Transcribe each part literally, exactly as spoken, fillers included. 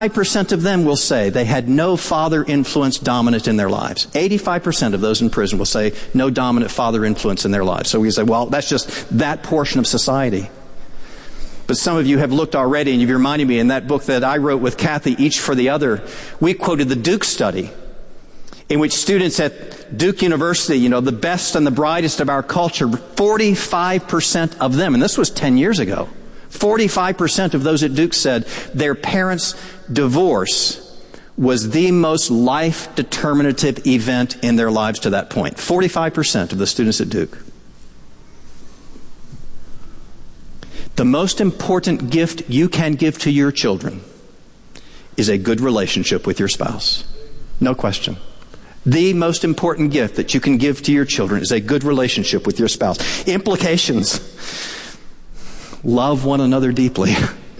percent of them will say they had no father influence dominant in their lives. eighty-five percent of those in prison will say no dominant father influence in their lives. So we say, well, that's just that portion of society. But some of you have looked already, and you've reminded me in that book that I wrote with Kathy, Each for the Other, we quoted the Duke study, in which students at Duke University, you know, the best and the brightest of our culture, forty-five percent of them, and this was ten years ago, forty-five percent of those at Duke said their parents' divorce was the most life-determinative event in their lives to that point. forty-five percent of the students at Duke. The most important gift you can give to your children is a good relationship with your spouse. No question. The most important gift that you can give to your children is a good relationship with your spouse. Implications. Love one another deeply.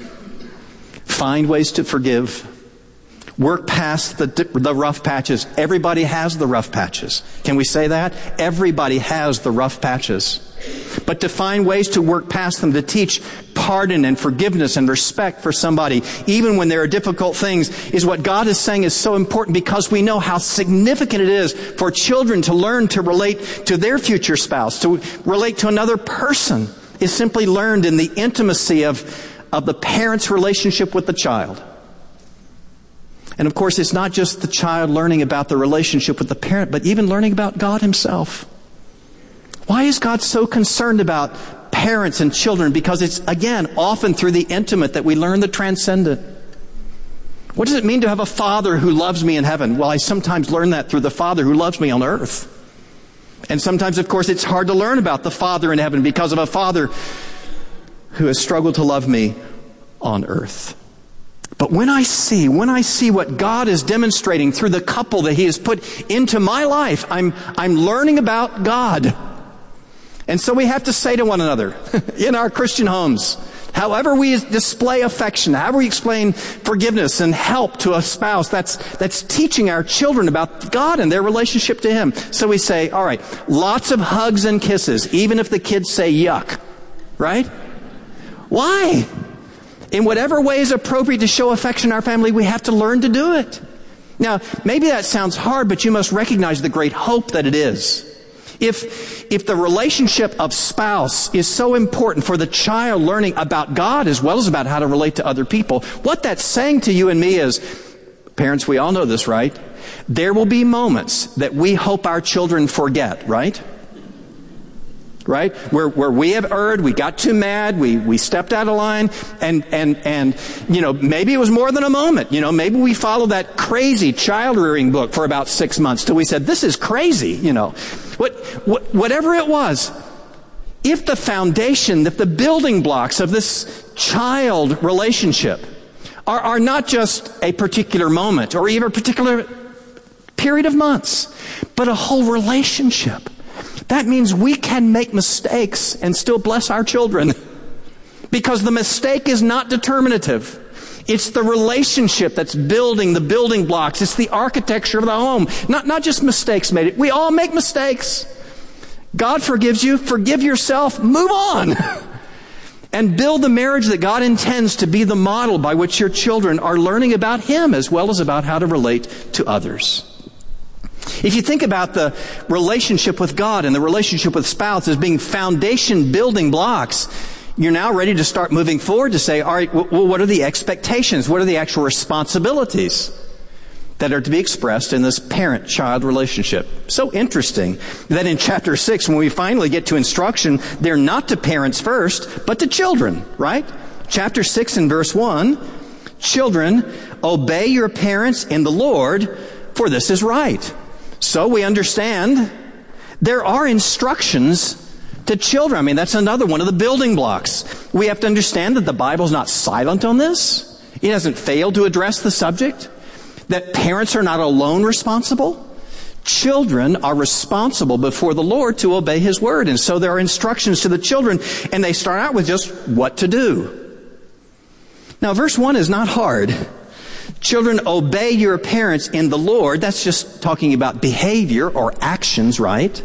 Find ways to forgive. Work past the, the rough patches. Everybody has the rough patches. Can we say that? Everybody has the rough patches. But to find ways to work past them, to teach pardon and forgiveness and respect for somebody, even when there are difficult things, is what God is saying is so important, because we know how significant it is for children to learn to relate to their future spouse, to relate to another person, is simply learned in the intimacy of, of the parent's relationship with the child. And of course, it's not just the child learning about the relationship with the parent, but even learning about God Himself. Why is God so concerned about parents and children? Because it's, again, often through the intimate that we learn the transcendent. What does it mean to have a Father who loves me in heaven? Well, I sometimes learn that through the Father who loves me on earth. And sometimes, of course, it's hard to learn about the Father in heaven because of a Father who has struggled to love me on earth. But when I see, when I see what God is demonstrating through the couple that He has put into my life, I'm, I'm learning about God. And so we have to say to one another, in our Christian homes, however we display affection, however we explain forgiveness and help to a spouse, that's, that's teaching our children about God and their relationship to Him. So we say, all right, lots of hugs and kisses, even if the kids say yuck, right? Why? In whatever way is appropriate to show affection in our family, we have to learn to do it. Now, maybe that sounds hard, but you must recognize the great hope that it is. If, if the relationship of spouse is so important for the child learning about God as well as about how to relate to other people, what that's saying to you and me is, parents, we all know this, right? There will be moments that we hope our children forget, right? Right? Where, where we have erred, we got too mad, we, we stepped out of line, and, and, and, you know, maybe it was more than a moment. You know, maybe we followed that crazy child rearing book for about six months till we said, this is crazy, you know. What, what, whatever it was, if the foundation, if the building blocks of this child relationship are, are not just a particular moment or even a particular period of months, but a whole relationship, that means we can make mistakes and still bless our children. Because the mistake is not determinative. It's the relationship that's building the building blocks. It's the architecture of the home. Not, not just mistakes made. We all make mistakes. God forgives you. Forgive yourself. Move on. And build the marriage that God intends to be the model by which your children are learning about Him as well as about how to relate to others. If you think about the relationship with God and the relationship with spouse as being foundation building blocks, you're now ready to start moving forward to say, all right, well, what are the expectations? What are the actual responsibilities that are to be expressed in this parent-child relationship? So interesting that in chapter six, when we finally get to instruction, they're not to parents first, but to children, right? Chapter six and verse one, children, obey your parents in the Lord, for this is right. So we understand there are instructions to children. I mean, that's another one of the building blocks. We have to understand that the Bible's not silent on this. It hasn't failed to address the subject. That parents are not alone responsible. Children are responsible before the Lord to obey His word. And so there are instructions to the children, and they start out with just what to do. Now, verse one is not hard. Children, obey your parents in the Lord. That's just talking about behavior or actions, right?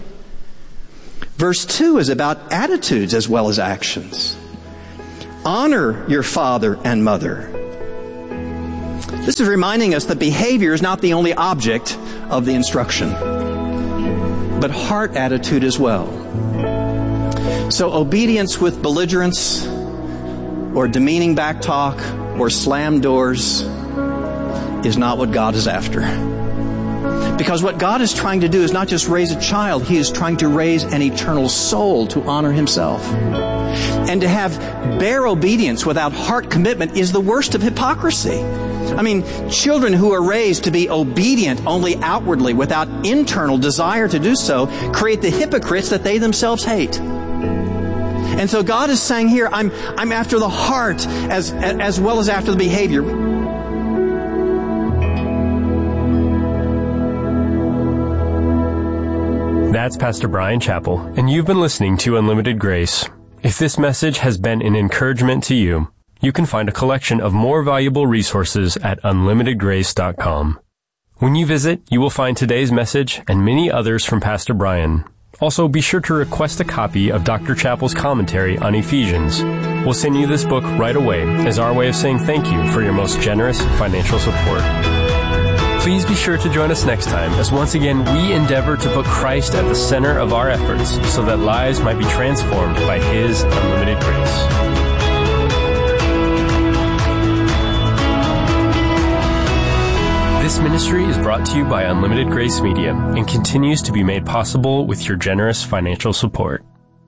Verse two is about attitudes as well as actions. Honor your father and mother. This is reminding us that behavior is not the only object of the instruction, but heart attitude as well. So obedience with belligerence or demeaning back talk or slam doors is not what God is after. Because what God is trying to do is not just raise a child, He is trying to raise an eternal soul to honor Himself. And to have bare obedience without heart commitment is the worst of hypocrisy. I mean, children who are raised to be obedient only outwardly without internal desire to do so create the hypocrites that they themselves hate. And so God is saying here, I'm I'm after the heart as as well as after the behavior. That's Pastor Bryan Chapell, and you've been listening to Unlimited Grace. If this message has been an encouragement to you, you can find a collection of more valuable resources at unlimited grace dot com. When you visit, you will find today's message and many others from Pastor Bryan. Also, be sure to request a copy of Doctor Chapell's commentary on Ephesians. We'll send you this book right away as our way of saying thank you for your most generous financial support. Please be sure to join us next time as once again we endeavor to put Christ at the center of our efforts so that lives might be transformed by His unlimited grace. This ministry is brought to you by Unlimited Grace Media and continues to be made possible with your generous financial support.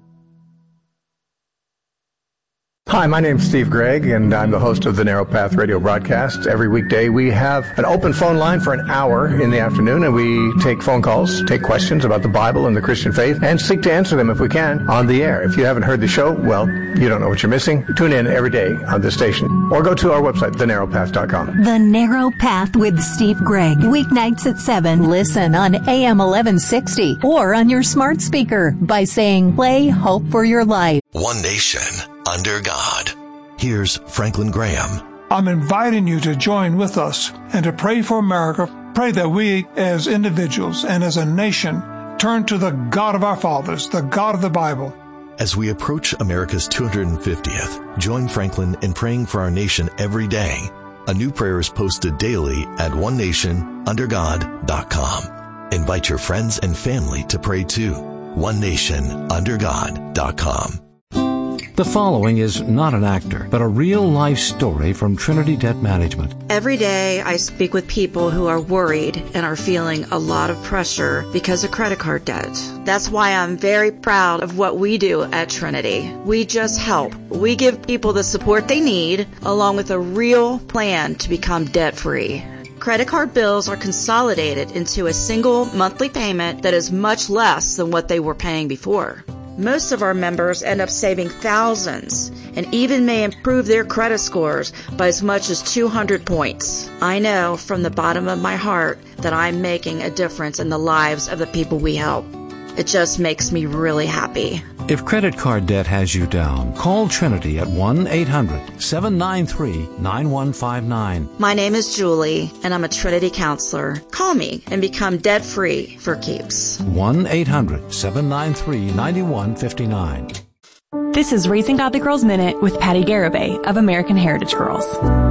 Hi, my name's Steve Gregg, and I'm the host of the Narrow Path radio broadcast. Every weekday, we have an open phone line for an hour in the afternoon, and we take phone calls, take questions about the Bible and the Christian faith, and seek to answer them if we can on the air. If you haven't heard the show, well, you don't know what you're missing. Tune in every day on this station, or go to our website, the narrow path dot com. The Narrow Path with Steve Gregg, weeknights at seven. Listen on A M eleven sixty or on your smart speaker by saying, play Hope for Your Life. One nation under God. Here's Franklin Graham. I'm inviting you to join with us and to pray for America. Pray that we as individuals and as a nation turn to the God of our fathers, the God of the Bible. As we approach America's two hundred fiftieth, join Franklin in praying for our nation every day. A new prayer is posted daily at one nation under god dot com. Invite your friends and family to pray too. one nation under god dot com. The following is not an actor, but a real-life story from Trinity Debt Management. Every day I speak with people who are worried and are feeling a lot of pressure because of credit card debt. That's why I'm very proud of what we do at Trinity. We just help. We give people the support they need, along with a real plan to become debt-free. Credit card bills are consolidated into a single monthly payment that is much less than what they were paying before. Most of our members end up saving thousands and even may improve their credit scores by as much as two hundred points. I know from the bottom of my heart that I'm making a difference in the lives of the people we help. It just makes me really happy. If credit card debt has you down, call Trinity at one eight hundred seven nine three nine one five nine. My name is Julie, and I'm a Trinity counselor. Call me and become debt-free for keeps. one eight hundred seven nine three nine one five nine. This is Raising Godly Girls Minute with Patty Garibay of American Heritage Girls.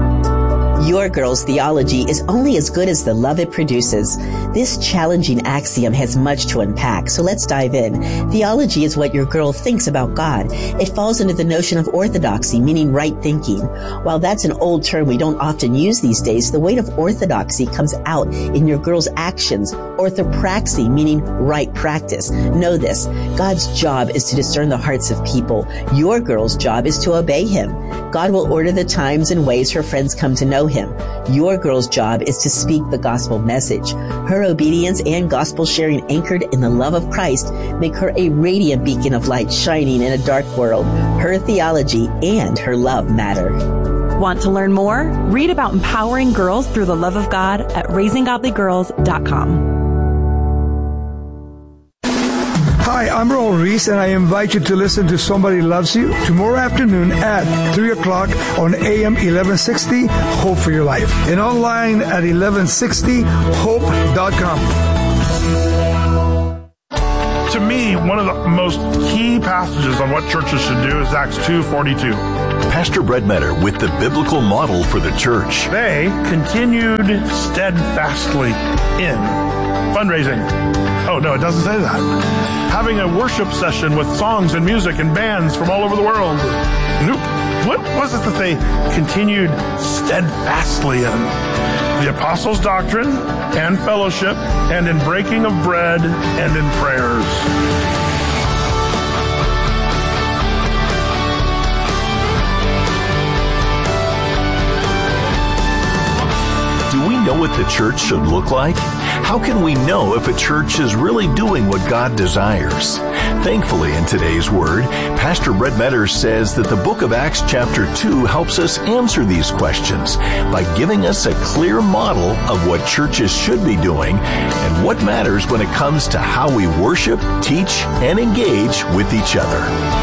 Your girl's theology is only as good as the love it produces. This challenging axiom has much to unpack, so let's dive in. Theology is what your girl thinks about God. It falls under the notion of orthodoxy, meaning right thinking. While that's an old term we don't often use these days, the weight of orthodoxy comes out in your girl's actions. Orthopraxy, meaning right practice. Know this, God's job is to discern the hearts of people. Your girl's job is to obey Him. God will order the times and ways her friends come to know Him. Your girl's job is to speak the gospel message. Her obedience and gospel sharing anchored in the love of Christ make her a radiant beacon of light shining in a dark world. Her theology and her love matter. Want to learn more? Read about empowering girls through the love of God at raising godly girls dot com. Hi, I'm Raul Reese, and I invite you to listen to Somebody Loves You tomorrow afternoon at three o'clock on A M eleven sixty, Hope for Your Life, and online at eleven sixty hope dot com. To me, one of the most key passages on what churches should do is Acts two forty-two. Pastor Brett Metter with the biblical model for the church. They continued steadfastly in fundraising. Oh, no, it doesn't say that. Having a worship session with songs and music and bands from all over the world. Nope. What was it that they continued steadfastly in? The apostles' doctrine and fellowship and in breaking of bread and in prayers. Do we know what the church should look like? How can we know if a church is really doing what God desires? Thankfully, in today's Word, Pastor Brett Metter says that the book of Acts chapter two helps us answer these questions by giving us a clear model of what churches should be doing and what matters when it comes to how we worship, teach, and engage with each other.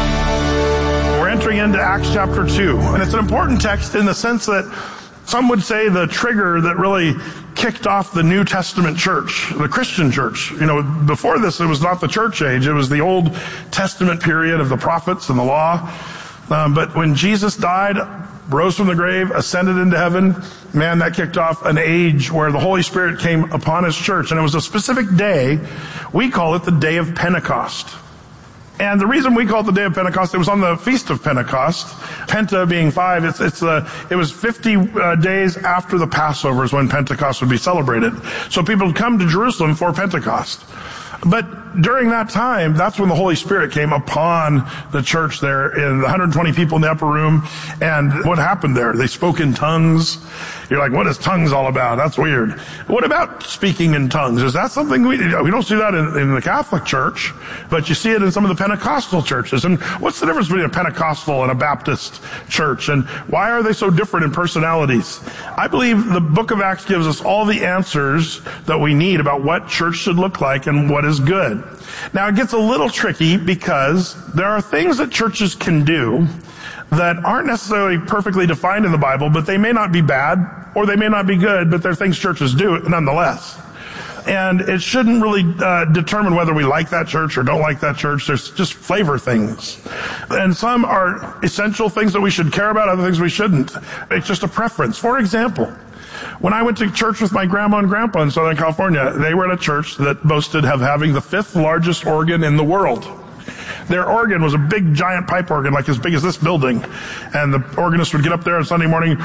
We're entering into Acts chapter two, and it's an important text in the sense that some would say the trigger that really kicked off the New Testament church, the Christian church. You know, before this, it was not the church age. It was the Old Testament period of the prophets and the law. Um, but when Jesus died, rose from the grave, ascended into heaven, man, that kicked off an age where the Holy Spirit came upon his church. And it was a specific day. We call it the day of Pentecost. And the reason we call it the day of Pentecost, it was on the Feast of Pentecost, Penta being five. It's, it's uh, it was fifty uh, days after the Passover is when Pentecost would be celebrated. So people would come to Jerusalem for Pentecost. But during that time, that's when the Holy Spirit came upon the church there, in one hundred twenty people in the upper room. And what happened there? They spoke in tongues. You're like, what is tongues all about? That's weird. What about speaking in tongues? Is that something we, we don't see that in, in the Catholic Church, but you see it in some of the Pentecostal churches. And what's the difference between a Pentecostal and a Baptist church? And why are they so different in personalities? I believe the book of Acts gives us all the answers that we need about what church should look like and what is good. Now, it gets a little tricky because there are things that churches can do that aren't necessarily perfectly defined in the Bible, but they may not be bad or they may not be good, but they're things churches do nonetheless. And it shouldn't really uh, determine whether we like that church or don't like that church. There's just flavor things. And some are essential things that we should care about, other things we shouldn't. It's just a preference. For example, when I went to church with my grandma and grandpa in Southern California, they were at a church that boasted of having the fifth largest organ in the world. Their organ was a big, giant pipe organ, like as big as this building. And the organist would get up there on Sunday morning,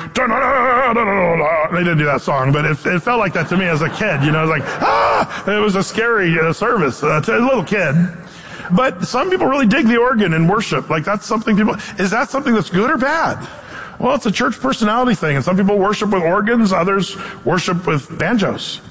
they didn't do that song, but it, it felt like that to me as a kid. You know, it was like, ah! It was a scary uh, service uh, to a little kid. But some people really dig the organ in worship. Like that's something people, is that something that's good or bad? Well, it's a church personality thing. And some people worship with organs, others worship with banjos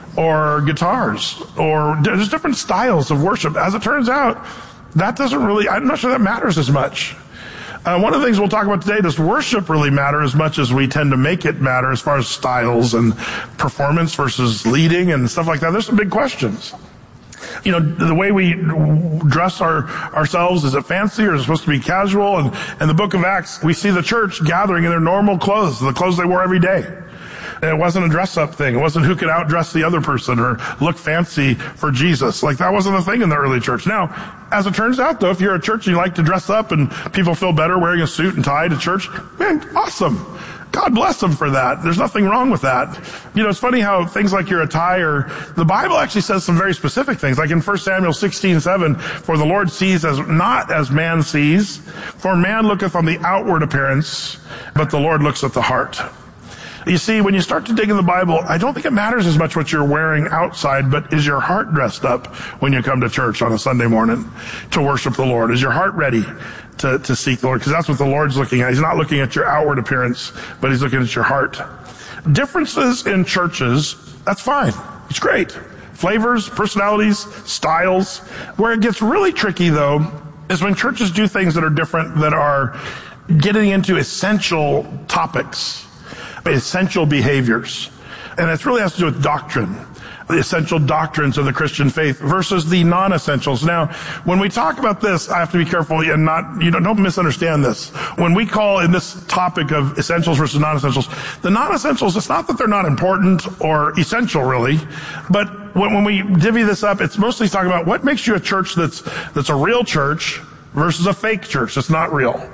or guitars, or there's different styles of worship. As it turns out, that doesn't really, I'm not sure that matters as much. Uh, one of the things we'll talk about today, does worship really matter as much as we tend to make it matter as far as styles and performance versus leading and stuff like that? There's some big questions. You know, the way we dress our, ourselves, is it fancy or is it supposed to be casual? And in the book of Acts, we see the church gathering in their normal clothes, the clothes they wore every day. It wasn't a dress-up thing. It wasn't who could outdress the other person or look fancy for Jesus. Like, that wasn't a thing in the early church. Now, as it turns out, though, if you're a church and you like to dress up and people feel better wearing a suit and tie to church, man, awesome. God bless them for that. There's nothing wrong with that. You know, it's funny how things like your attire, the Bible actually says some very specific things. Like in First Samuel sixteen seven, for the Lord sees as not as man sees, for man looketh on the outward appearance, but the Lord looks at the heart. You see, when you start to dig in the Bible, I don't think it matters as much what you're wearing outside, but is your heart dressed up when you come to church on a Sunday morning to worship the Lord? Is your heart ready to, to seek the Lord? Because that's what the Lord's looking at. He's not looking at your outward appearance, but he's looking at your heart. Differences in churches, that's fine. It's great. Flavors, personalities, styles. Where it gets really tricky, though, is when churches do things that are different, that are getting into essential topics, essential behaviors. And it really has to do with doctrine, the essential doctrines of the Christian faith versus the non-essentials. Now, when we talk about this, I have to be careful and not, you know, don't misunderstand this. When we call in this topic of essentials versus non-essentials, the non-essentials, it's not that they're not important or essential really, but when, when we divvy this up, it's mostly talking about what makes you a church that's, that's a real church versus a fake church that's not real.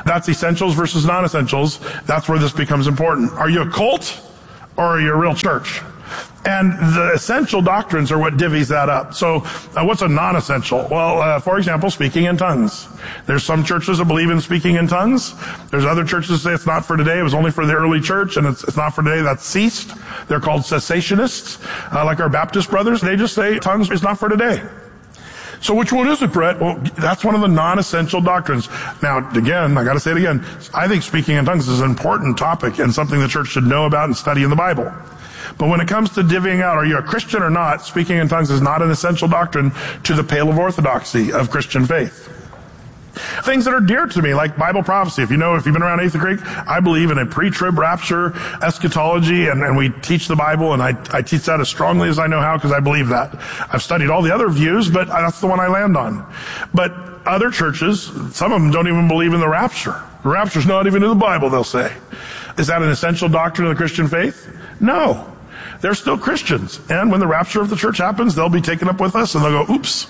That's essentials versus non-essentials. That's where this becomes important. Are you a cult or are you a real church? And the essential doctrines are what divvies that up. So uh, what's a non-essential? Well, uh, for example, speaking in tongues. There's some churches that believe in speaking in tongues. There's other churches that say it's not for today. It was only for the early church, and it's, it's not for today. That's ceased. They're called cessationists, uh, like our Baptist brothers. They just say tongues is not for today. So which one is it, Brett? Well, that's one of the non-essential doctrines. Now, again, I got to say it again. I think speaking in tongues is an important topic and something the church should know about and study in the Bible. But when it comes to divvying out, are you a Christian or not, speaking in tongues is not an essential doctrine to the pale of orthodoxy of Christian faith. Things that are dear to me, like Bible prophecy. If you know, if you've been around Athey Creek, I believe in a pre-trib rapture eschatology, and, and we teach the Bible, and I, I teach that as strongly as I know how because I believe that. I've studied all the other views, but that's the one I land on. But other churches, some of them don't even believe in the rapture. The rapture's not even in the Bible, they'll say. Is that an essential doctrine of the Christian faith? No. They're still Christians. And when the rapture of the church happens, they'll be taken up with us, and they'll go, oops.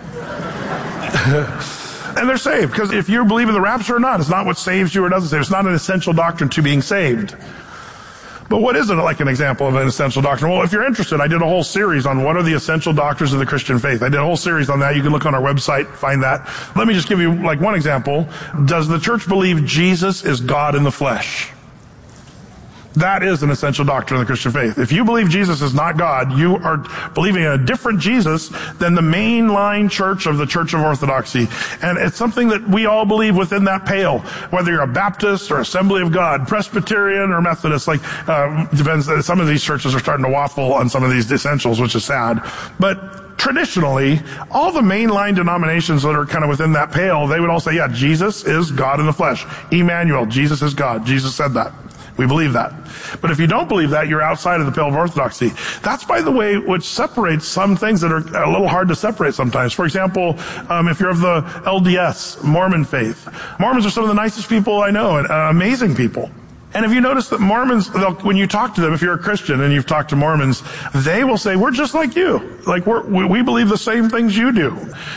And they're saved, because if you believe in the rapture or not, it's not what saves you or doesn't save. It's not an essential doctrine to being saved. But what is it like an example of an essential doctrine? Well, if you're interested, I did a whole series on what are the essential doctrines of the Christian faith. I did a whole series on that. You can look on our website, find that. Let me just give you like one example. Does the church believe Jesus is God in the flesh? That is an essential doctrine of the Christian faith. If you believe Jesus is not God, you are believing in a different Jesus than the mainline church of the Church of Orthodoxy. And it's something that we all believe within that pale. Whether you're a Baptist or Assembly of God, Presbyterian or Methodist, like, uh, depends. Some of these churches are starting to waffle on some of these essentials, which is sad. But traditionally, all the mainline denominations that are kind of within that pale, they would all say, yeah, Jesus is God in the flesh. Emmanuel, Jesus is God. Jesus said that. We believe that. But if you don't believe that, you're outside of the pale of orthodoxy. That's, by the way, which separates some things that are a little hard to separate sometimes. For example, um, if you're of the L D S, Mormon faith. Mormons are some of the nicest people I know, and uh, amazing people. And if you notice that Mormons, when you talk to them, if you're a Christian and you've talked to Mormons, they will say, we're just like you. Like, we're, we, we believe the same things you do.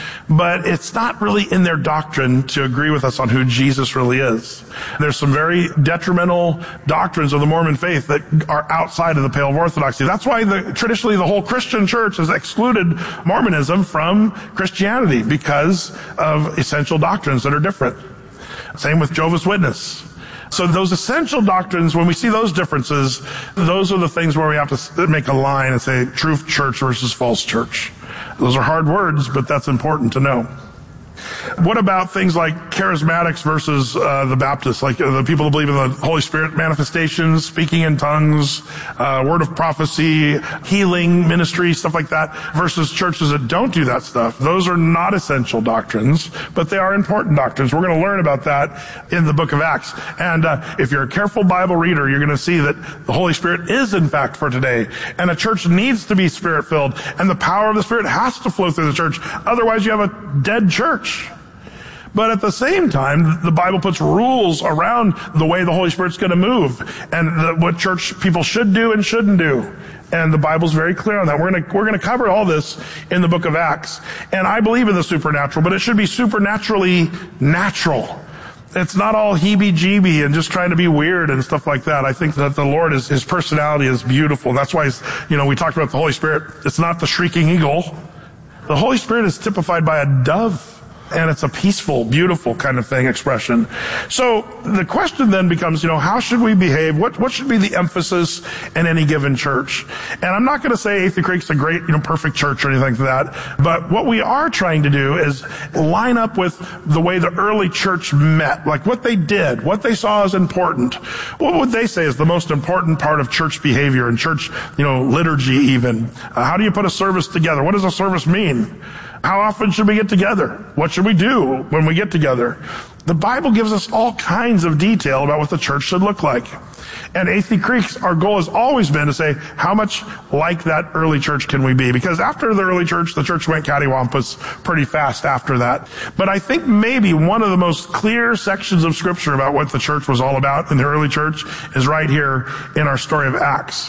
But it's not really in their doctrine to agree with us on who Jesus really is. There's some very detrimental doctrines of the Mormon faith that are outside of the pale of orthodoxy. That's why the, traditionally the whole Christian church has excluded Mormonism from Christianity because of essential doctrines that are different. Same with Jehovah's Witness. So those essential doctrines, when we see those differences, those are the things where we have to make a line and say true church versus false church. Those are hard words, but that's important to know. What about things like charismatics versus uh, the Baptists, like uh, the people who believe in the Holy Spirit manifestations, speaking in tongues, uh, word of prophecy, healing ministry, stuff like that, versus churches that don't do that stuff? Those are not essential doctrines, but they are important doctrines. We're going to learn about that in the book of Acts. And uh, if you're a careful Bible reader, you're going to see that the Holy Spirit is, in fact, for today. And a church needs to be Spirit-filled, and the power of the Spirit has to flow through the church. Otherwise, you have a dead church. But at the same time, the Bible puts rules around the way the Holy Spirit's going to move and the, what church people should do and shouldn't do. And the Bible's very clear on that. We're going to, we're going to cover all this in the book of Acts. And I believe in the supernatural, but it should be supernaturally natural. It's not all heebie-jeebie and just trying to be weird and stuff like that. I think that the Lord is, his personality is beautiful. That's why, you know, we talked about the Holy Spirit. It's not the shrieking eagle. The Holy Spirit is typified by a dove. And it's a peaceful, beautiful kind of thing, expression. So the question then becomes, you know, how should we behave? What what should be the emphasis in any given church? And I'm not going to say Athey Creek's a great, you know, perfect church or anything like that. But what we are trying to do is line up with the way the early church met, like what they did, what they saw as important. What would they say is the most important part of church behavior and church, you know, liturgy even? Uh, how do you put a service together? What does a service mean? How often should we get together? What should we do when we get together? The Bible gives us all kinds of detail about what the church should look like. And Athey Creek's, our goal has always been to say, how much like that early church can we be? Because after the early church, the church went cattywampus pretty fast after that. But I think maybe one of the most clear sections of Scripture about what the church was all about in the early church is right here in our story of Acts.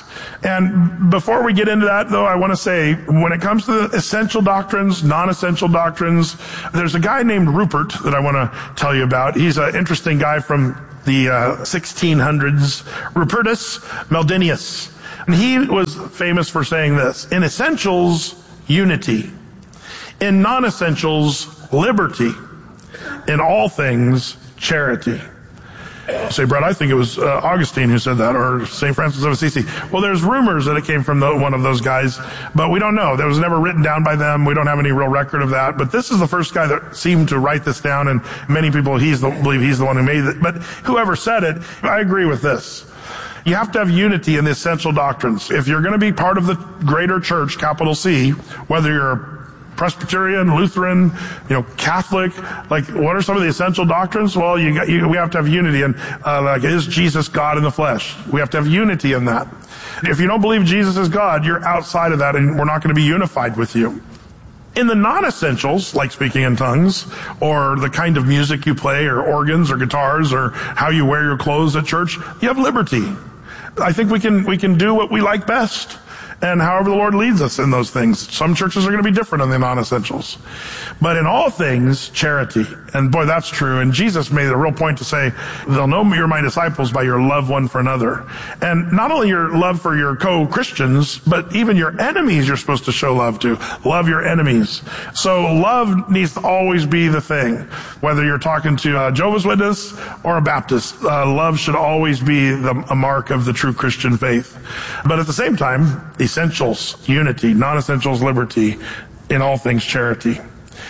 And before we get into that, though, I want to say, when it comes to essential doctrines, non-essential doctrines, there's a guy named Rupert that I want to tell you about. He's an interesting guy from the uh, sixteen hundreds, Rupertus Meldenius. And he was famous for saying this: in essentials, unity. In non-essentials, liberty. In all things, charity. You say, Brett, I think it was uh, Augustine who said that, or Saint Francis of Assisi. Well, there's rumors that it came from the, one of those guys, but we don't know. That was never written down by them. We don't have any real record of that. But this is the first guy that seemed to write this down, and many people he's the, believe he's the one who made it. But whoever said it, I agree with this. You have to have unity in the essential doctrines. If you're going to be part of the greater church, capital C, whether you're Presbyterian, Lutheran, you know, Catholic, like, what are some of the essential doctrines? Well, you got, you, we have to have unity in, uh, like, is Jesus God in the flesh? We have to have unity in that. If you don't believe Jesus is God, you're outside of that, and we're not going to be unified with you. In the non-essentials, like speaking in tongues, or the kind of music you play, or organs, or guitars, or how you wear your clothes at church, you have liberty. I think we can, we can do what we like best. And however the Lord leads us in those things. Some churches are going to be different on the non-essentials. But in all things, charity. And boy, that's true. And Jesus made a real point to say, they'll know you're my disciples by your love one for another. And not only your love for your co-Christians, but even your enemies you're supposed to show love to. Love your enemies. So love needs to always be the thing. Whether you're talking to a Jehovah's Witness or a Baptist, uh, love should always be the, a mark of the true Christian faith. But at the same time, essentials, unity, non-essentials, liberty, in all things, charity.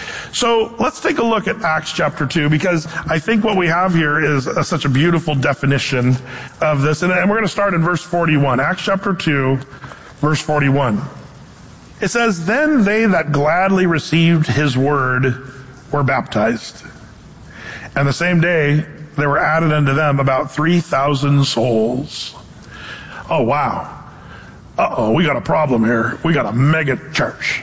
So let's take a look at Acts chapter two, because I think what we have here is a, such a beautiful definition of this. And, and we're going to start in verse forty-one. Acts chapter two, verse forty-one. It says, then they that gladly received his word were baptized. And the same day there were added unto them about three thousand souls. Oh, wow. Uh-oh, we got a problem here. We got a mega church.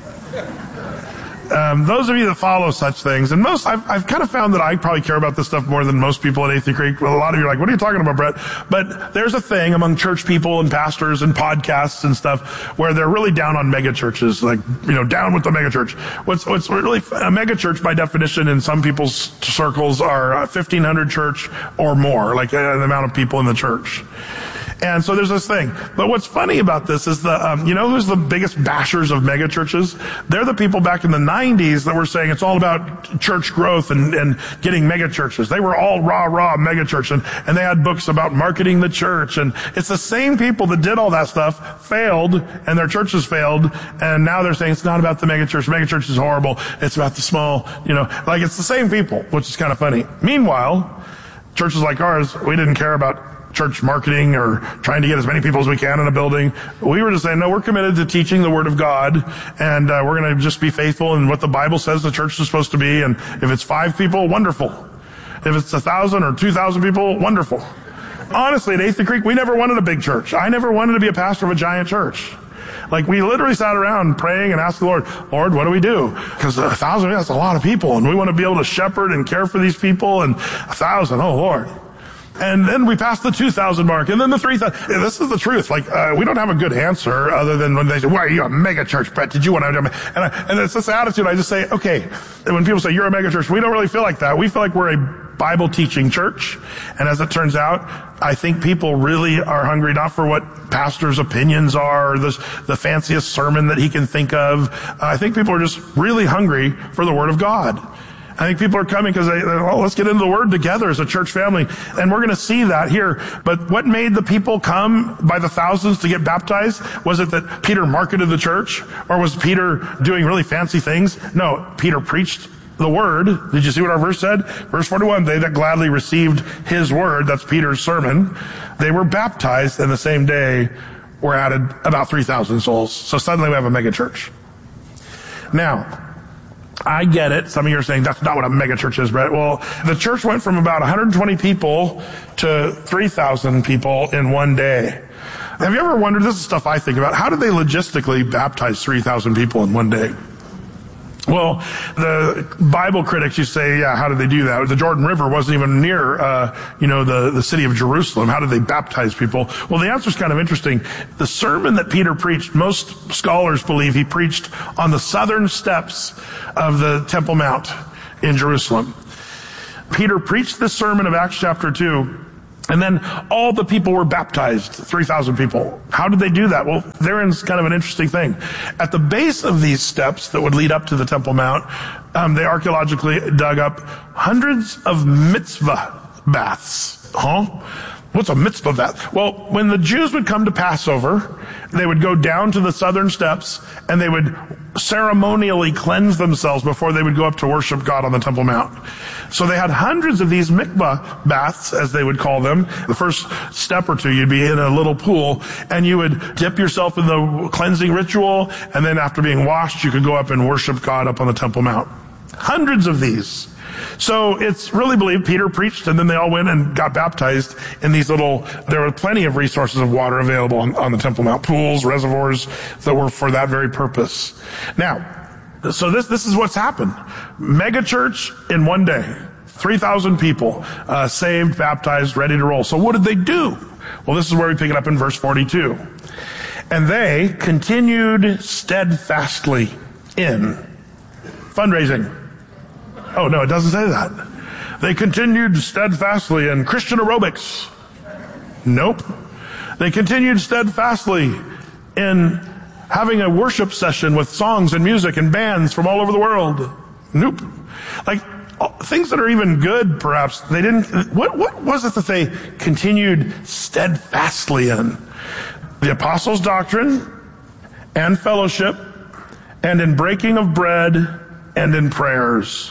Um, those of you that follow such things, and most, I've, I've kind of found that I probably care about this stuff more than most people at Athey Creek. Well, a lot of you are like, what are you talking about, Brett? But there's a thing among church people and pastors and podcasts and stuff where they're really down on mega churches, like, you know, down with the mega church. What's, what's really, a mega church by definition in some people's circles are fifteen hundred church or more, like uh, the amount of people in the church. And so there's this thing. But what's funny about this is the, um, you know who's the biggest bashers of mega churches? They're the people back in the nineties that were saying it's all about church growth and, and getting mega churches. They were all rah, rah mega church, and, and they had books about marketing the church. And it's the same people that did all that stuff, failed, and their churches failed, and now they're saying it's not about the mega church. Mega church is horrible. It's about the small, you know, like it's the same people, which is kind of funny. Meanwhile, churches like ours, we didn't care about church marketing or trying to get as many people as we can in a building. We were just saying, no, we're committed to teaching the Word of God, and uh, we're going to just be faithful in what the Bible says the church is supposed to be. And if it's five people, wonderful. If it's a thousand or two thousand people, wonderful. Honestly, at Athey Creek, we never wanted a big church. I never wanted to be a pastor of a giant church. Like, we literally sat around praying and asked the Lord, Lord, what do we do? Because a thousand, that's a lot of people, and we want to be able to shepherd and care for these people, and a thousand, oh Lord. And then we passed the two thousand mark, and then the three thousand. Yeah, this is the truth. Like, uh, we don't have a good answer other than when they say, why are you a mega church, Brett? Did you want to? And, I, and it's this attitude. I just say, okay. And when people say you're a mega church, we don't really feel like that. We feel like we're a Bible teaching church. And as it turns out, I think people really are hungry not for what pastor's opinions are, or the, the fanciest sermon that he can think of. Uh, I think people are just really hungry for the Word of God. I think people are coming because they, oh, let's get into the Word together as a church family. And we're going to see that here. But what made the people come by the thousands to get baptized? Was it that Peter marketed the church? Or was Peter doing really fancy things? No, Peter preached the Word. Did you see what our verse said? Verse forty-one, they that gladly received his word, that's Peter's sermon, they were baptized, and the same day were added about three thousand souls. So suddenly we have a mega church. Now, I get it. Some of you are saying that's not what a mega church is, Brett. Well, the church went from about one hundred twenty people to three thousand people in one day. Have you ever wondered, this is stuff I think about, how did they logistically baptize three thousand people in one day? Well, the Bible critics, you say, yeah, how did they do that? The Jordan River wasn't even near, uh, you know, the, the city of Jerusalem. How did they baptize people? Well, the answer is kind of interesting. The sermon that Peter preached, most scholars believe he preached on the southern steps of the Temple Mount in Jerusalem. Peter preached this sermon of Acts chapter two, and then all the people were baptized, three thousand people. How did they do that? Well, therein's kind of an interesting thing. At the base of these steps that would lead up to the Temple Mount, um, they archaeologically dug up hundreds of mitzvah baths. Huh? What's a mitzvah bath? Well, when the Jews would come to Passover, they would go down to the southern steps and they would ceremonially cleanse themselves before they would go up to worship God on the Temple Mount. So they had hundreds of these mikvah baths, as they would call them. The first step or two, you'd be in a little pool and you would dip yourself in the cleansing ritual, and then after being washed, you could go up and worship God up on the Temple Mount. Hundreds of these. So it's really believed Peter preached and then they all went and got baptized in these little, there were plenty of resources of water available on, on the Temple Mount, pools, reservoirs that were for that very purpose. Now, so this, this is what's happened. Mega church in one day. three thousand people, uh, saved, baptized, ready to roll. So what did they do? Well, this is where we pick it up in verse forty-two. And they continued steadfastly in fundraising. Oh, no, it doesn't say that. They continued steadfastly in Christian aerobics. Nope. They continued steadfastly in having a worship session with songs and music and bands from all over the world. Nope. Like, things that are even good, perhaps, they didn't, what, what was it that they continued steadfastly in? The apostles' doctrine and fellowship and in breaking of bread and in prayers.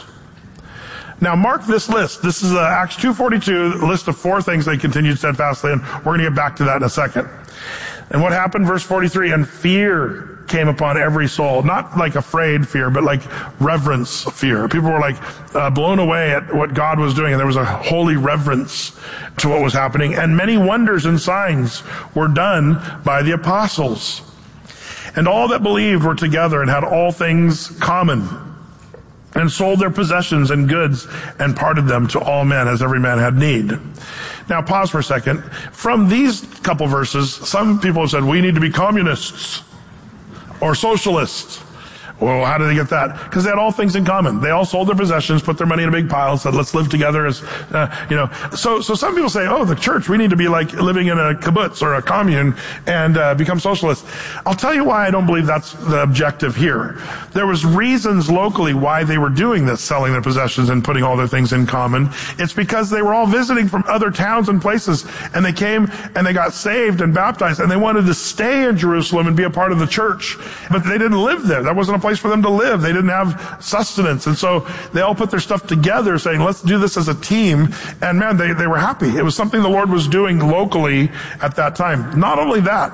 Now mark this list. This is uh, Acts two forty-two, a list of four things they continued steadfastly, and we're going to get back to that in a second. And what happened? Verse forty-three, and fear came upon every soul. Not like afraid fear, but like reverence fear. People were like uh, blown away at what God was doing, and there was a holy reverence to what was happening. And many wonders and signs were done by the apostles. And all that believed were together and had all things common, and sold their possessions and goods and parted them to all men as every man had need. Now pause for a second. From these couple verses, some people have said, we need to be communists or socialists. Well, how did they get that? Because they had all things in common. They all sold their possessions, put their money in a big pile, said, let's live together as, uh, you know. So, so some people say, oh, the church, we need to be like living in a kibbutz or a commune and uh, become socialists. I'll tell you why I don't believe that's the objective here. There was reasons locally why they were doing this, selling their possessions and putting all their things in common. It's because they were all visiting from other towns and places, and they came and they got saved and baptized, and they wanted to stay in Jerusalem and be a part of the church, but they didn't live there. That wasn't a place for them to live. They didn't have sustenance. And so they all put their stuff together saying, let's do this as a team. And man, they, they were happy. It was something the Lord was doing locally at that time. Not only that,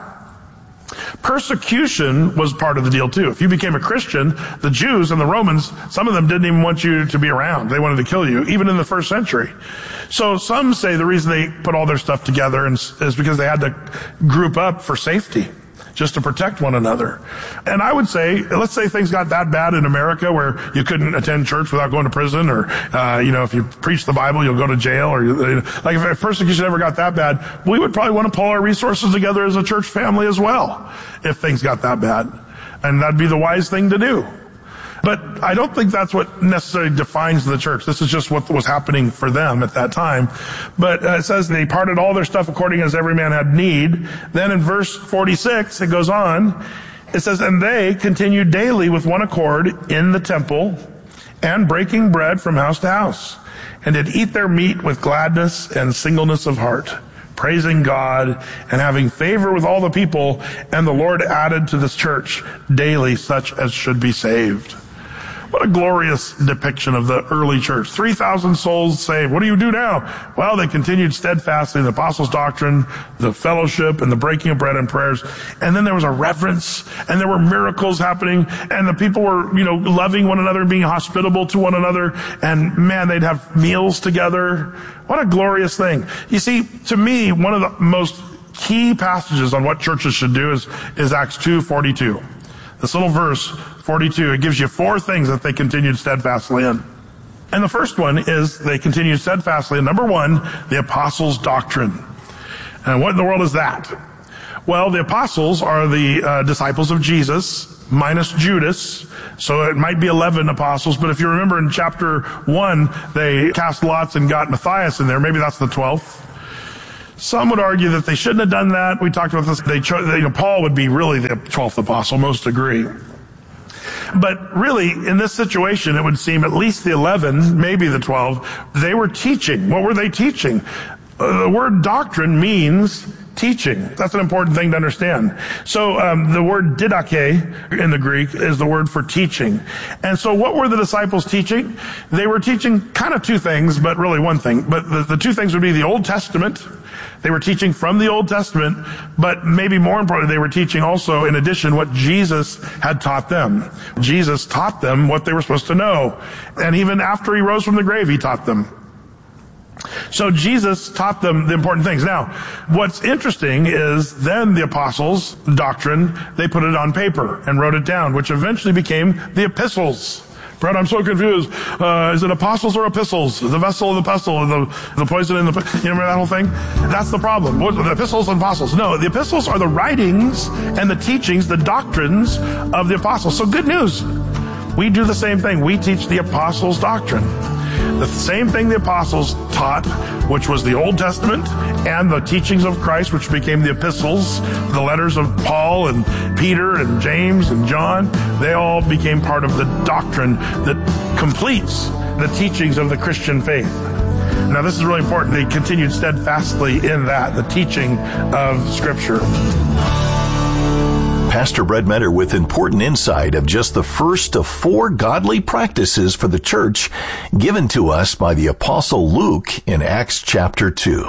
persecution was part of the deal too. If you became a Christian, the Jews and the Romans, some of them didn't even want you to be around. They wanted to kill you, even in the first century. So some say the reason they put all their stuff together is because they had to group up for safety, just to protect one another. And I would say, let's say things got that bad in America where you couldn't attend church without going to prison, or, uh, you know, if you preach the Bible, you'll go to jail, or, you know, like if, if persecution ever got that bad, we would probably want to pull our resources together as a church family as well, if things got that bad. And that'd be the wise thing to do. But I don't think that's what necessarily defines the church. This is just what was happening for them at that time. But uh, it says they parted all their stuff according as every man had need. Then in verse forty-six, it goes on. It says, and they continued daily with one accord in the temple and breaking bread from house to house, and did eat their meat with gladness and singleness of heart, praising God and having favor with all the people. And the Lord added to this church daily such as should be saved. What a glorious depiction of the early church. three thousand souls saved. What do you do now? Well, they continued steadfastly in the apostles' doctrine, the fellowship, and the breaking of bread and prayers. And then there was a reverence, and there were miracles happening, and the people were, you know, loving one another and being hospitable to one another. And man, they'd have meals together. What a glorious thing. You see, to me, one of the most key passages on what churches should do is, is Acts two forty-two. This little verse, forty-two, it gives you four things that they continued steadfastly in. And the first one is they continued steadfastly in, number one, the apostles' doctrine. And what in the world is that? Well, the apostles are the uh, disciples of Jesus, minus Judas. So it might be eleven apostles, but if you remember in chapter one, they cast lots and got Matthias in there. Maybe that's the twelfth. Some would argue that they shouldn't have done that. We talked about this. They chose, you know, Paul would be really the twelfth apostle. Most agree. But really, in this situation, it would seem at least the eleven, maybe the twelve, they were teaching. What were they teaching? Uh, the word doctrine means teaching. That's an important thing to understand. So um, the word didache in the Greek is the word for teaching. And so what were the disciples teaching? They were teaching kind of two things, but really one thing. But the, the two things would be the Old Testament. They were teaching from the Old Testament, but maybe more importantly, they were teaching also, in addition, what Jesus had taught them. Jesus taught them what they were supposed to know. And even after he rose from the grave, he taught them. So Jesus taught them the important things. Now, what's interesting is then the apostles' doctrine, they put it on paper and wrote it down, which eventually became the epistles. Brett, I'm so confused. Uh, is it apostles or epistles? The vessel and the pestle, and the, the poison and the, you remember that whole thing? That's the problem. What, the epistles and apostles. No, the epistles are the writings and the teachings, the doctrines of the apostles. So good news. We do the same thing. We teach the apostles' doctrine. The same thing the apostles taught, which was the Old Testament and the teachings of Christ, which became the epistles, the letters of Paul and Peter and James and John, they all became part of the doctrine that completes the teachings of the Christian faith. Now, this is really important. They continued steadfastly in that, the teaching of Scripture. Pastor Brett Metter with important insight of just the first of four godly practices for the church given to us by the Apostle Luke in Acts chapter two.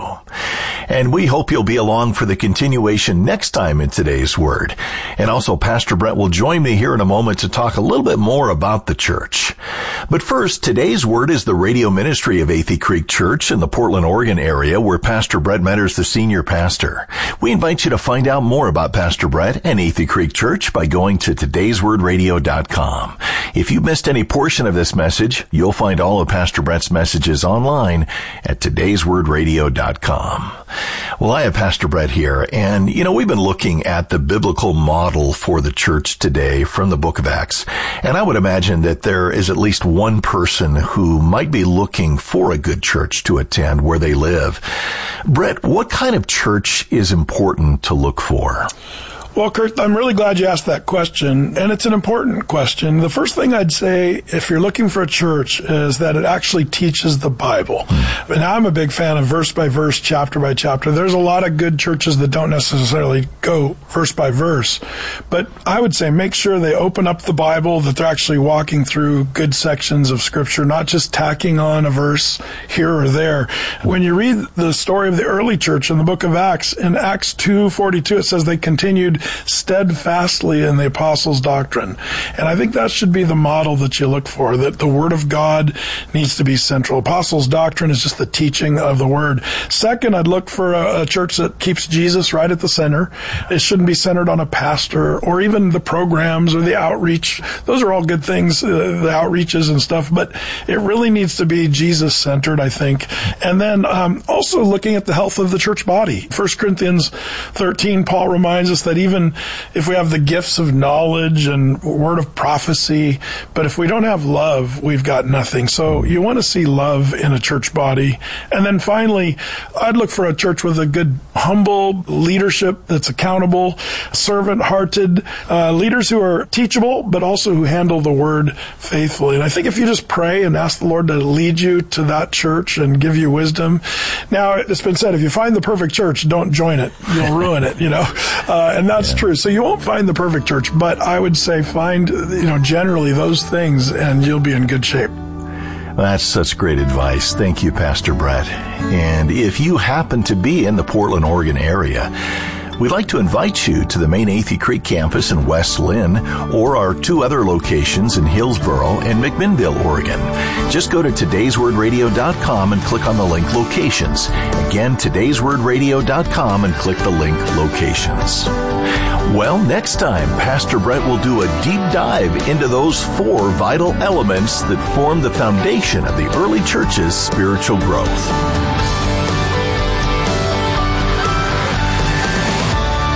And we hope you'll be along for the continuation next time in today's Word. And also, Pastor Brett will join me here in a moment to talk a little bit more about the church. But first, today's Word is the radio ministry of Athey Creek Church in the Portland, Oregon area, where Pastor Brett Metter is the senior pastor. We invite you to find out more about Pastor Brett and Athey Creek Church by going to todays word radio dot com. If you missed any portion of this message, you'll find all of Pastor Brett's messages online at todays word radio dot com. Well, I have Pastor Brett here, and, you know, we've been looking at the biblical model for the church today from the book of Acts, and I would imagine that there is at least one person who might be looking for a good church to attend where they live. Brett, what kind of church is important to look for? Well, Kurt, I'm really glad you asked that question, and it's an important question. The first thing I'd say, if you're looking for a church, is that it actually teaches the Bible. Mm. And I'm a big fan of verse by verse, chapter by chapter. There's a lot of good churches that don't necessarily go verse by verse, but I would say make sure they open up the Bible, that they're actually walking through good sections of Scripture, not just tacking on a verse here or there. When you read the story of the early church in the book of Acts, in Acts two forty-two, it says they continued steadfastly in the apostles' doctrine. And I think that should be the model that you look for, that the Word of God needs to be central. Apostles' doctrine is just the teaching of the Word. Second, I'd look for a, a church that keeps Jesus right at the center. It shouldn't be centered on a pastor or even the programs or the outreach. Those are all good things, uh, the outreaches and stuff, but it really needs to be Jesus-centered, I think. And then um, also looking at the health of the church body. First Corinthians thirteen, Paul reminds us that even Even if we have the gifts of knowledge and word of prophecy, but if we don't have love, we've got nothing. So you want to see love in a church body. And then finally, I'd look for a church with a good, humble leadership that's accountable, servant-hearted, uh, leaders who are teachable, but also who handle the word faithfully. And I think if you just pray and ask the Lord to lead you to that church and give you wisdom. Now, it's been said, if you find the perfect church, don't join it. You'll ruin it, you know. Uh, and that's true. So you won't find the perfect church, but I would say find, you know, generally those things and you'll be in good shape. That's such great advice. Thank you, Pastor Brett. And if you happen to be in the Portland, Oregon area, we'd like to invite you to the main Athey Creek campus in West Lynn or our two other locations in Hillsboro and McMinnville, Oregon. Just go to todays word radio dot com and click on the link Locations. Again, todays word radio dot com and click the link Locations. Well, next time, Pastor Brett will do a deep dive into those four vital elements that form the foundation of the early church's spiritual growth.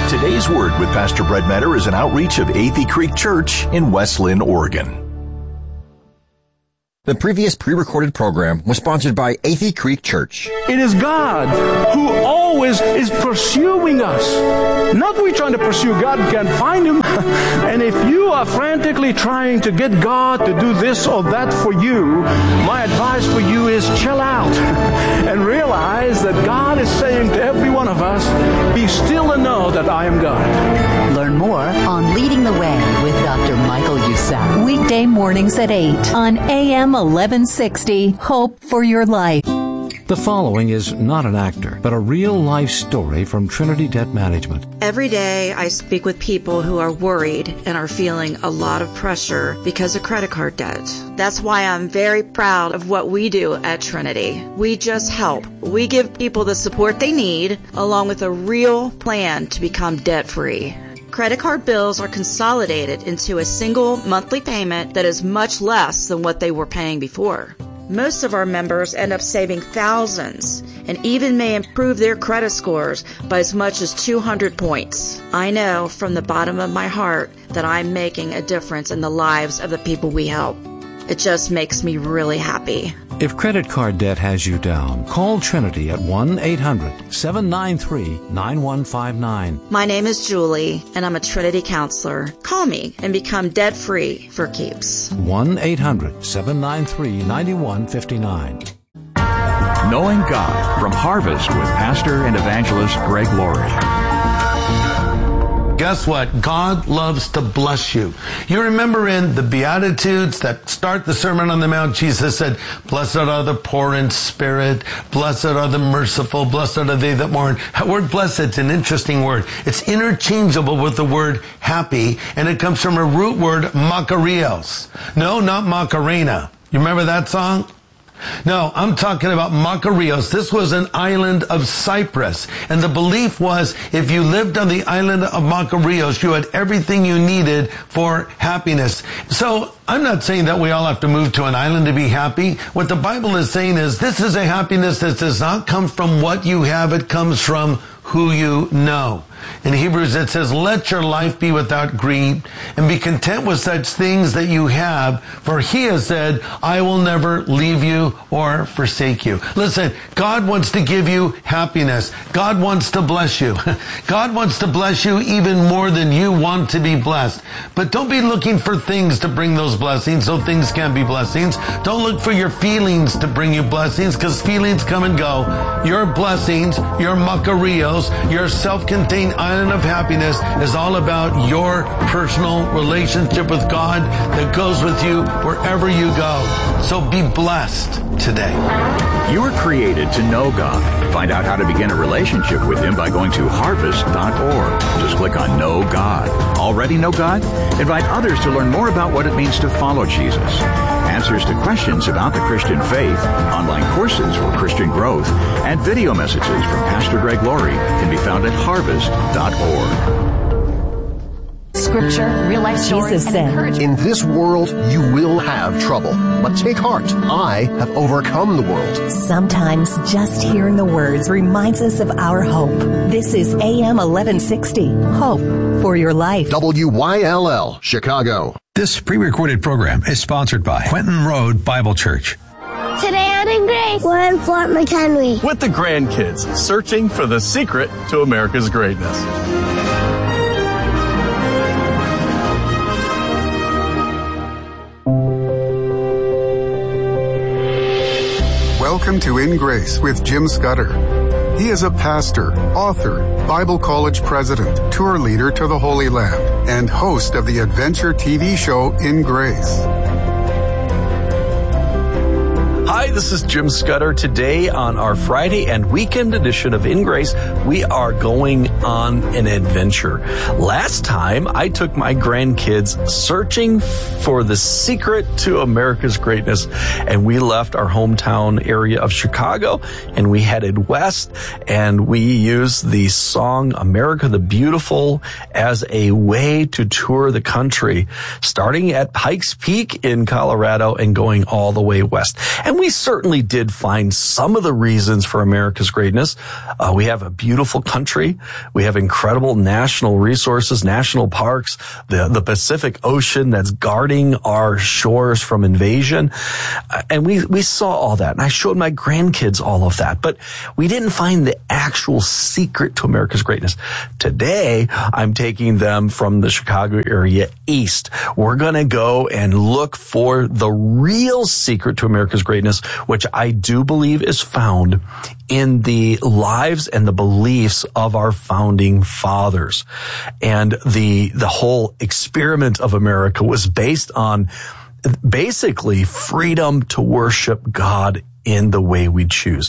Today's Word with Pastor Brett Metter is an outreach of Athey Creek Church in West Linn, Oregon. The previous pre-recorded program was sponsored by Athey Creek Church. It is God who always is pursuing us. Not we trying to pursue God and can't find Him. And if you are frantically trying to get God to do this or that for you, my advice for you is chill out and realize that God is saying to every one of us, be still and know that I am God. Learn more on Leading the Way with Doctor Michael Youssef. Weekday mornings at eight on A M eleven sixty. Hope for your life. The following is not an actor, but a real-life story from Trinity Debt Management. Every day I speak with people who are worried and are feeling a lot of pressure because of credit card debt. That's why I'm very proud of what we do at Trinity. We just help. We give people the support they need, along with a real plan to become debt-free. Credit card bills are consolidated into a single monthly payment that is much less than what they were paying before. Most of our members end up saving thousands and even may improve their credit scores by as much as two hundred points. I know from the bottom of my heart that I'm making a difference in the lives of the people we help. It just makes me really happy. If credit card debt has you down, call Trinity at one eight hundred seven nine three nine one five nine. My name is Julie, and I'm a Trinity counselor. Call me and become debt-free for keeps. one eight hundred seven nine three nine one five nine. Knowing God from Harvest with Pastor and Evangelist Greg Laurie. Guess what? God loves to bless you. You remember in the Beatitudes that start the Sermon on the Mount, Jesus said, blessed are the poor in spirit, blessed are the merciful, blessed are they that mourn. That word blessed is an interesting word. It's interchangeable with the word happy, and it comes from a root word, makarios. No, not Macarena. You remember that song? No, I'm talking about Makarios. This was an island of Cyprus. And the belief was if you lived on the island of Makarios, you had everything you needed for happiness. So I'm not saying that we all have to move to an island to be happy. What the Bible is saying is this is a happiness that does not come from what you have. It comes from who you know. In Hebrews it says, let your life be without greed and be content with such things that you have, for he has said, I will never leave you or forsake you. Listen, God wants to give you happiness. God wants to bless you. God wants to bless you even more than you want to be blessed. But don't be looking for things to bring those blessings, so things can be blessings. Don't look for your feelings to bring you blessings, because feelings come and go. Your blessings, your makarios, your self-contained island of happiness is all about your personal relationship with God that goes with you wherever you go. So be blessed today. You were created to know God. Find out how to begin a relationship with Him by going to harvest dot org. Just click on Know God. Already know God? Invite others to learn more about what it means to follow Jesus. Answers to questions about the Christian faith, online courses for Christian growth, and video messages from Pastor Greg Laurie can be found at harvest dot org. Scripture, real life stories, and encouragement. In this world, you will have trouble. But take heart. I have overcome the world. Sometimes just hearing the words reminds us of our hope. This is A M eleven sixty. Hope for your life. W Y L L, Chicago. This pre-recorded program is sponsored by Quentin Road Bible Church. Today on In Grace, we're in Fort McHenry with the grandkids, searching for the secret to America's greatness. Welcome to In Grace with Jim Scudder. He is a pastor, author, Bible college president, tour leader to the Holy Land, and host of the adventure T V show In Grace. Hi, this is Jim Scudder. Today on our Friday and weekend edition of In Grace, we are going on an adventure. Last time, I took my grandkids searching for the secret to America's greatness, and we left our hometown area of Chicago, and we headed west, and we used the song America the Beautiful as a way to tour the country, starting at Pikes Peak in Colorado and going all the way west. And we certainly did find some of the reasons for America's greatness. Uh, we have a beautiful country. We have incredible national resources, national parks, the, the Pacific Ocean that's guarding our shores from invasion. Uh, and we, we saw all that. And I showed my grandkids all of that. But we didn't find the actual secret to America's greatness. Today, I'm taking them from the Chicago area east. We're going to go and look for the real secret to America's greatness, which I do believe is found in the lives and the beliefs of our founding fathers. And the, the whole experiment of America was based on basically freedom to worship God in the way we choose.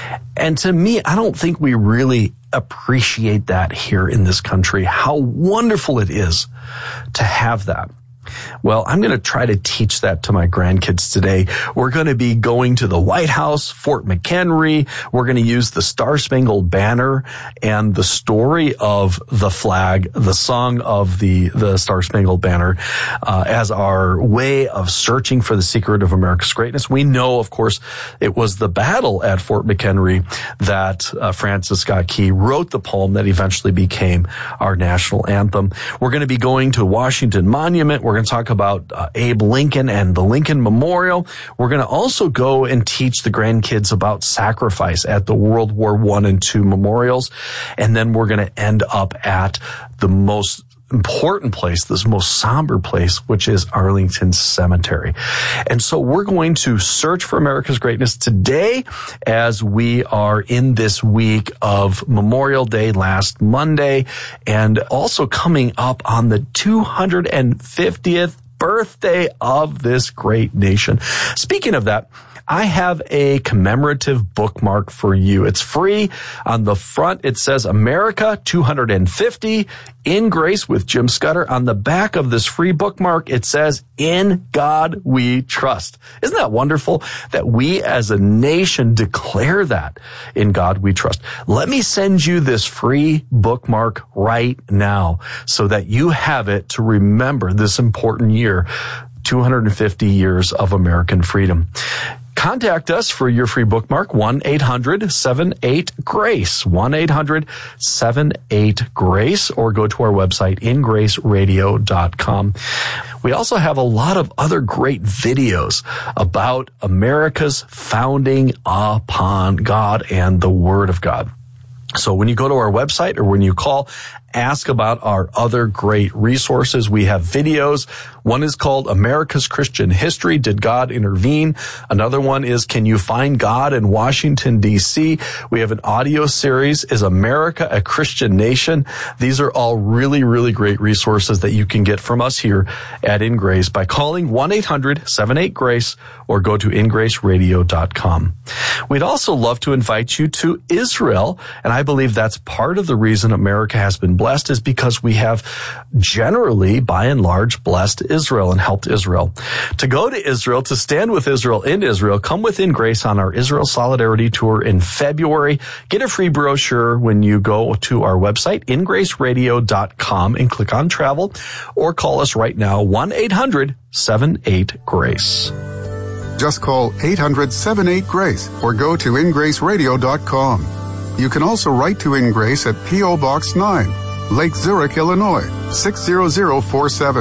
And to me, I don't think we really appreciate that here in this country, how wonderful it is to have that. Well, I'm going to try to teach that to my grandkids today. We're going to be going to the White House, Fort McHenry. We're going to use the Star-Spangled Banner and the story of the flag, the song of the, the Star-Spangled Banner, uh, as our way of searching for the secret of America's greatness. We know, of course, it was the battle at Fort McHenry that uh, Francis Scott Key wrote the poem that eventually became our national anthem. We're going to be going to Washington Monument. We're going to talk about uh, Abe Lincoln and the Lincoln Memorial. We're going to also go and teach the grandkids about sacrifice at the World War One and Two memorials. And then we're going to end up at the most important place, this most somber place, which is Arlington Cemetery. And so we're going to search for America's greatness today as we are in this week of Memorial Day last Monday, and also coming up on the two hundred fiftieth birthday of this great nation. Speaking of that, I have a commemorative bookmark for you. It's free. On the front, it says America two hundred fifty in Grace with Jim Scudder. On the back of this free bookmark, it says, In God We Trust. Isn't that wonderful that we as a nation declare that? In God We Trust. Let me send you this free bookmark right now so that you have it to remember this important year, two hundred fifty years of American freedom. Contact us for your free bookmark, one eight hundred seven eight GRACE, one eight hundred seven eight GRACE, or go to our website, in grace radio dot com. We also have a lot of other great videos about America's founding upon God and the Word of God. So when you go to our website or when you call, ask about our other great resources. We have videos. One is called America's Christian History. Did God intervene? Another one is Can You Find God in Washington, D C? We have an audio series, Is America a Christian Nation? These are all really, really great resources that you can get from us here at In Grace by calling one eight hundred seven eight GRACE or go to in grace radio dot com. We'd also love to invite you to Israel, and I believe that's part of the reason America has been blessed is because we have generally, by and large, blessed Israel and helped Israel. To go to Israel, to stand with Israel in Israel, come within Grace on our Israel Solidarity Tour in February. Get a free brochure when you go to our website, in grace radio dot com, and click on travel, or call us right now, one eight hundred seven eight GRACE. Just call eight hundred seven eight GRACE or go to in grace radio dot com. You can also write to In Grace at P O Box nine, Lake Zurich, Illinois, six zero zero four seven.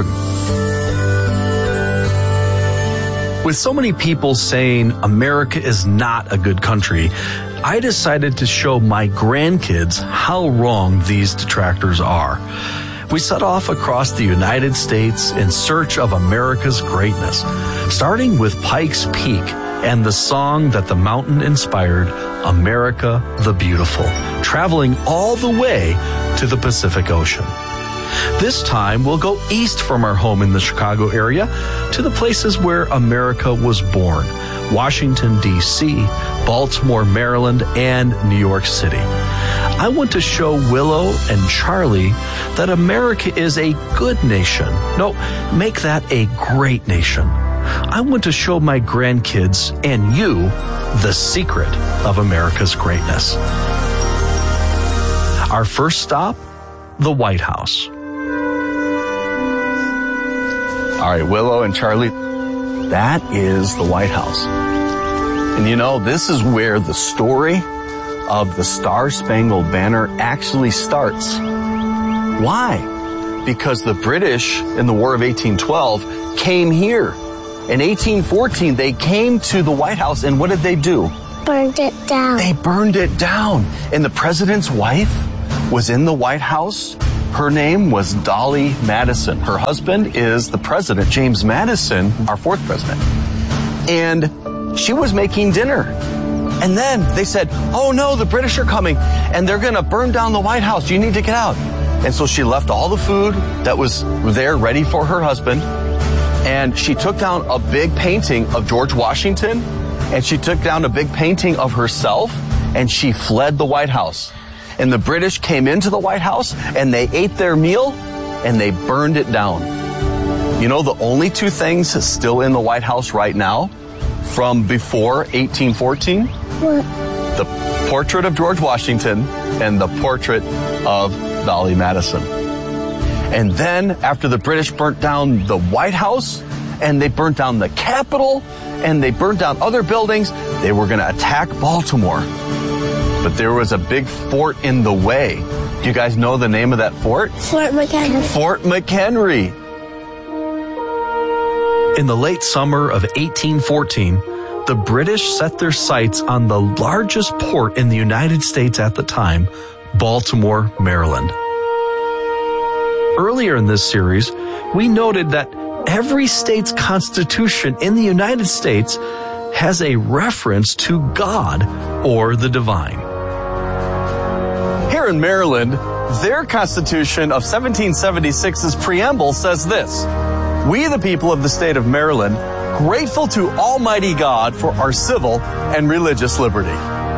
With so many people saying America is not a good country, I decided to show my grandkids how wrong these detractors are. We set off across the United States in search of America's greatness, starting with Pikes Peak and the song that the mountain inspired, America the Beautiful, traveling all the way to the Pacific Ocean. This time, we'll go east from our home in the Chicago area to the places where America was born, Washington, D C, Baltimore, Maryland, and New York City. I want to show Willow and Charlie that America is a good nation. No, make that a great nation. I want to show my grandkids and you the secret of America's greatness. Our first stop, the White House. All right, Willow and Charlie, that is the White House. And you know, this is where the story of the Star-Spangled Banner actually starts. Why? Because the British in the War of eighteen twelve came here. In eighteen fourteen, they came to the White House, and what did they do? Burned it down. They burned it down. And the president's wife was in the White House. Her name was Dolly Madison. Her husband is the president, James Madison, our fourth president. And she was making dinner. And then they said, oh no, the British are coming and they're going to burn down the White House. You need to get out. And so she left all the food that was there ready for her husband. And she took down a big painting of George Washington. And she took down a big painting of herself. And she fled the White House. And the British came into the White House and they ate their meal and they burned it down. You know, the only two things still in the White House right now from before eighteen fourteen? What? The portrait of George Washington and the portrait of Dolly Madison. And then after the British burnt down the White House and they burnt down the Capitol and they burnt down other buildings, they were going to attack Baltimore. But there was a big fort in the way. Do you guys know the name of that fort? Fort McHenry. Fort McHenry. In the late summer of eighteen fourteen, the British set their sights on the largest port in the United States at the time, Baltimore, Maryland. Earlier in this series, we noted that every state's constitution in the United States has a reference to God or the divine. Here in Maryland, their Constitution of seventeen seventy-six's preamble says this: "We, the people of the state of Maryland, grateful to Almighty God for our civil and religious liberty."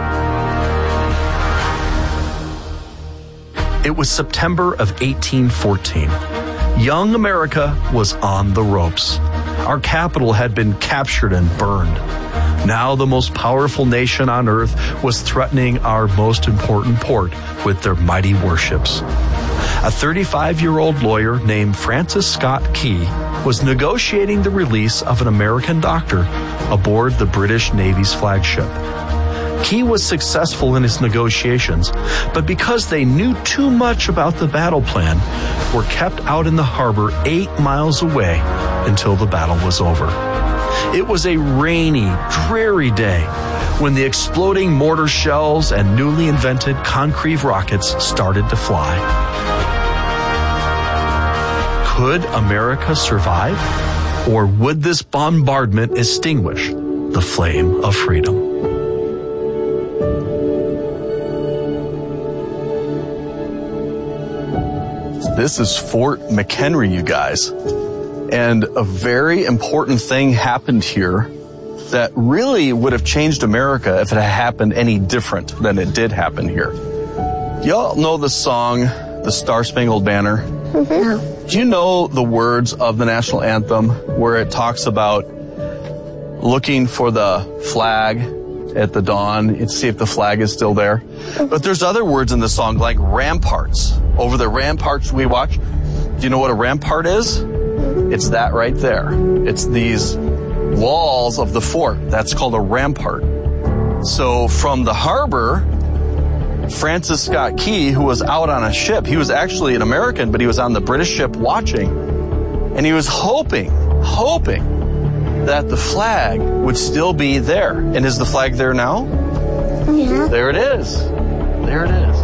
It was September of eighteen fourteen. Young America was on the ropes. Our capital had been captured and burned. Now the most powerful nation on earth was threatening our most important port with their mighty warships. A thirty-five-year-old lawyer named Francis Scott Key was negotiating the release of an American doctor aboard the British Navy's flagship. Key was successful in his negotiations, but because they knew too much about the battle plan, were kept out in the harbor eight miles away until the battle was over. It was a rainy, dreary day when the exploding mortar shells and newly invented concrete rockets started to fly. Could America survive? Or would this bombardment extinguish the flame of freedom? This is Fort McHenry, you guys. And a very important thing happened here that really would have changed America if it had happened any different than it did happen here. Y'all know the song, The Star-Spangled Banner? Mm-hmm. Do you know the words of the national anthem where it talks about looking for the flag at the dawn and see if the flag is still there? But there's other words in the song like ramparts. Over the ramparts we watch. Do you know what a rampart is? It's that right there. It's these walls of the fort. That's called a rampart. So from the harbor, Francis Scott Key, who was out on a ship, he was actually an American, but he was on the British ship watching. And he was hoping, hoping that the flag would still be there. And is the flag there now? Yeah. There it is. There it is.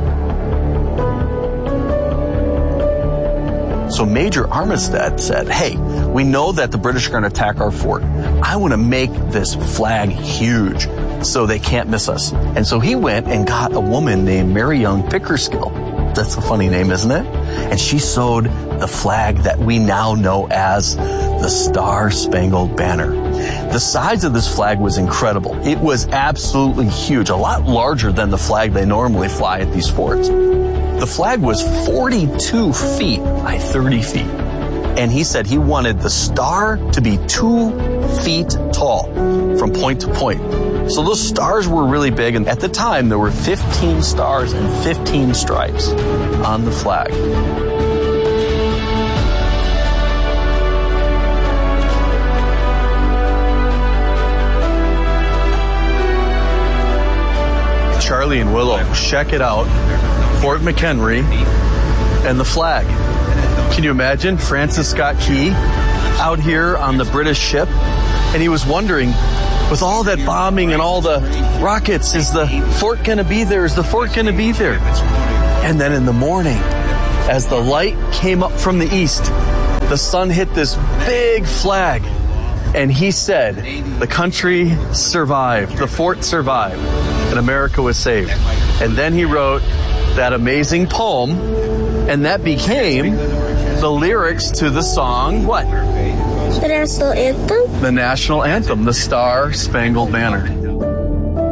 So Major Armistead said, hey, we know that the British are going to attack our fort. I want to make this flag huge so they can't miss us. And so he went and got a woman named Mary Young Pickersgill. That's a funny name, isn't it? And she sewed the flag that we now know as the Star-Spangled Banner. The size of this flag was incredible. It was absolutely huge, a lot larger than the flag they normally fly at these forts. The flag was forty-two feet by thirty feet. And he said he wanted the star to be two feet tall from point to point. So those stars were really big. And at the time, there were fifteen stars and fifteen stripes on the flag. Charlie and Willow, check it out. Fort McHenry and the flag. Can you imagine Francis Scott Key out here on the British ship? And he was wondering, with all that bombing and all the rockets, is the fort going to be there? Is the fort going to be there? And then in the morning, as the light came up from the east, the sun hit this big flag. And he said, the country survived, the fort survived, and America was saved. And then he wrote that amazing poem, and that became the lyrics to the song, what? The national anthem? The national anthem, the Star Spangled Banner.